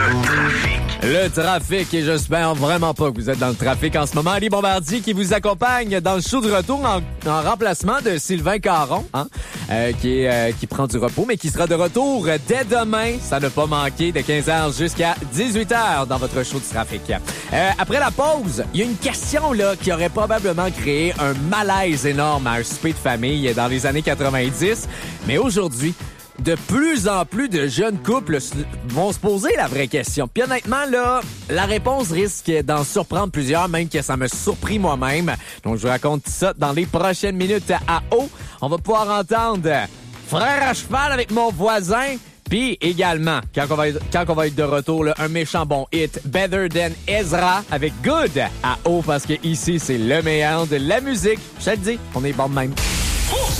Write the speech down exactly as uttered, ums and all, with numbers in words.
Le trafic. Le trafic, et j'espère vraiment pas que vous êtes dans le trafic en ce moment. Ali Bombardier qui vous accompagne dans le show de retour en, en remplacement de Sylvain Caron, hein, euh, qui, est, euh, qui prend du repos, mais qui sera de retour dès demain. Ça ne pas manquer de quinze heures jusqu'à dix-huit heures dans votre show de trafic. Euh, après la pause, il y a une question là qui aurait probablement créé un malaise énorme à un souper de famille dans les années quatre-vingt-dix. Mais aujourd'hui, de plus en plus de jeunes couples vont se poser la vraie question. Puis honnêtement, là, la réponse risque d'en surprendre plusieurs, même que ça me surprit moi-même. Donc, je vous raconte ça dans les prochaines minutes à eau. On va pouvoir entendre Frère à cheval avec mon voisin. Puis également, quand on va être, quand on va être de retour, là, un méchant bon hit, Better Than Ezra avec Good à eau, parce que ici, c'est le meilleur de la musique. Je te le dis, on est bon de même.